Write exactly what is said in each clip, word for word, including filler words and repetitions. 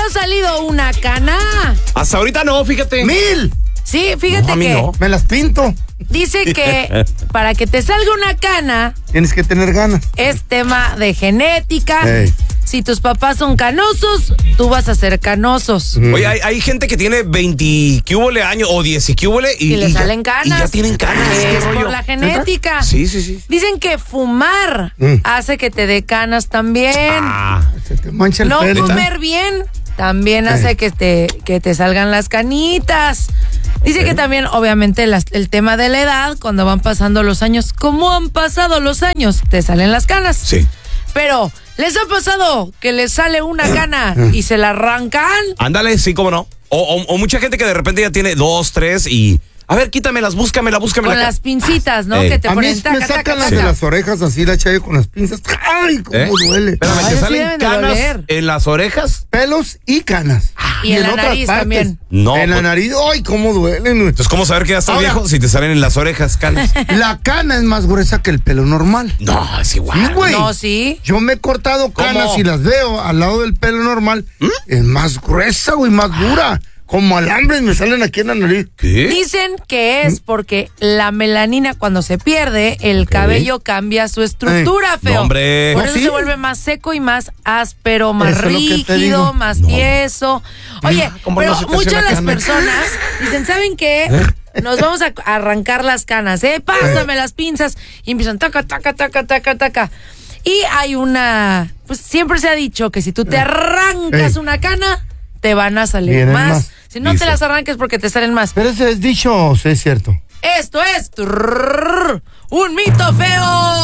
ha salido una cana? Hasta ahorita no, fíjate. ¡Mil! Sí, fíjate No, a mí que no. Me las pinto. dice que para que te salga una cana Tienes que tener ganas. es tema de genética. Ey. Si tus papás son canosos, tú vas a ser canosos. Oye, hay, hay gente que tiene veinte ¿qué hubole años? O diez ¿qué hubole? Y, le ya- salen canas. Y ya tienen canas. ¿Qué Es por rollo? la genética. Sí, sí, sí. Dicen que fumar Mm. hace que te dé canas también. Ah, Se te mancha el No pelo. comer bien también hace que te, que te salgan las canitas. Dice que también, obviamente, las- el tema de la edad, cuando van pasando los años, ¿cómo han pasado los años? Te salen las canas. sí. Pero, ¿les ha pasado que les sale una cana y se la arrancan? Ándale, sí, cómo no. O, o, o mucha gente que de repente ya tiene dos, tres y... A ver, quítamelas, búscamela, búscamela. Con las pincitas, ¿no? Ey. Que te A mí ponen me taca, taca, sacan las taca. de las orejas así, la chayo con las pinzas. ¡Ay, cómo ¿Eh? duele! Espérame, Ay, ¿te sí salen deben de canas doler. en las orejas? Pelos y canas. Y en la otras nariz partes. también. No, En la pues- nariz, ¡ay, cómo duelen! güey! Entonces, ¿cómo saber que ya estás Ahora- viejo si te salen en las orejas canas? La cana es más gruesa que el pelo normal. No, es igual. Sí, güey. No, sí. Yo me he cortado canas ¿Cómo? y las veo al lado del pelo normal. Es más gruesa, güey, más dura. Como alambres me salen aquí en la nariz. ¿Qué? Dicen que es porque la melanina cuando se pierde, el cabello cambia su estructura, feo. No, hombre. Por ¿Oh, eso sí? se vuelve más seco y más áspero, más Eso es lo que te rígido, digo. más No. tieso. Oye, ¿Cómo pero no se te hace muchas de la las cana? personas dicen, ¿saben qué? Nos vamos a arrancar las canas, ¿eh? Pásame las pinzas. Y empiezan taca, taca, taca, taca, taca. Y hay una, pues siempre se ha dicho que si tú te arrancas Ey. una cana, te van a salir Vienen más. más. Si no Dice. te las arranques porque te salen más. Pero ese es dicho o sí es cierto. Esto es trrr, un mito feo.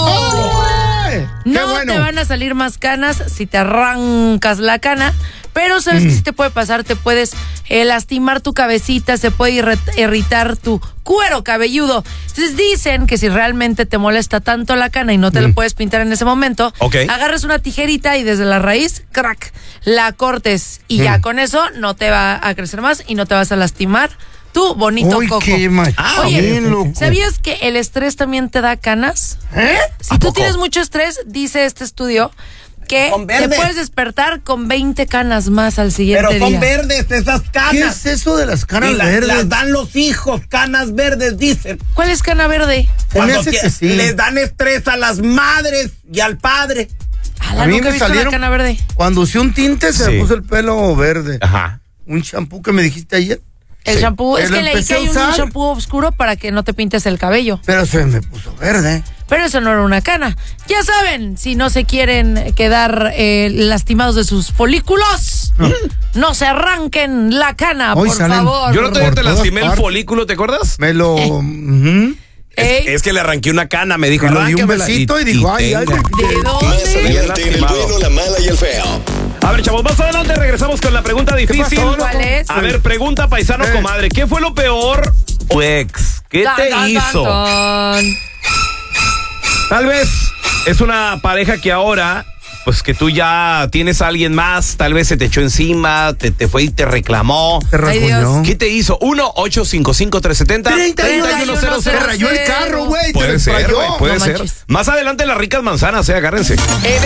¡Ay! ¡Qué No bueno! te van a salir más canas si te arrancas la cana, pero sabes que si te puede pasar, te puedes eh, lastimar tu cabecita, se puede irre- irritar tu cuero cabelludo. Entonces dicen que si realmente te molesta tanto la cana y no te la puedes pintar en ese momento, Ok. agarres una tijerita y desde la raíz, crack, la cortes y ya con eso no te va a crecer más y no te vas a lastimar tu bonito ¡Uy, coco. qué mal! Ah, Oye, bien loco. ¿sabías que el estrés también te da canas? ¿Eh? Si tú tienes mucho estrés, dice este estudio, que Con te verde. puedes despertar con veinte canas más al siguiente Pero son día. verdes esas ¿Qué canas. es eso de las canas Y la- verdes? las dan los hijos, canas verdes, dicen. ¿Cuál es cana verde? Se me Cuando hace que- que sí. les dan estrés a las madres y al padre. Ala, A mí nunca he me visto una salieron- cana verde. Cuando usé un tinte se Sí. me puso el pelo verde. Ajá. Un champú que me dijiste ayer. El shampoo, es Lo que leí empecé que a hay un usar. shampoo oscuro para que no te pintes el cabello. Pero se me puso verde. Pero eso no era una cana. Ya saben, si no se quieren quedar eh, lastimados de sus folículos, no se arranquen la cana, Hoy por salen- favor. Yo el otro día Por te todas lastimé el partes. folículo, ¿te acuerdas? Me lo... ujú. Ey, Es, es que le arranqué una cana, me dijo, Y le di un arráncamela. besito y dijo, ay, ay, tengo. ¿de Más dónde? adelante en el lastimado. bueno, la mala y el feo. A ver, chavos, más adelante regresamos con la pregunta difícil. pasó, ¿Cuál es? A ver, pregunta paisano, Eh. comadre. ¿Qué fue lo peor tu ex? ¿Qué Tan, te tan, hizo? tan, tan. Tal vez es una pareja que ahora, pues que tú ya tienes a alguien más, tal vez se te echó encima, te, te fue y te reclamó. Te Ay, rasguñó. Dios. ¿Qué te hizo? uno ocho cinco cinco tres siete cero treinta y uno cero Se cero. rayó el carro, güey. te Puede ser, rayó. güey, puede No ser. manches. Más adelante las ricas manzanas, eh, agárrense. Eh,